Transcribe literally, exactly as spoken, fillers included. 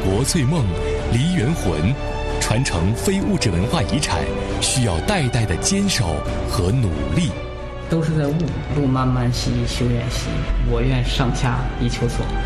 国粹梦、梨园魂，传承非物质文化遗产，需要代代的坚守和努力。 都是在悟，路漫漫兮修远兮，我愿上下一求索。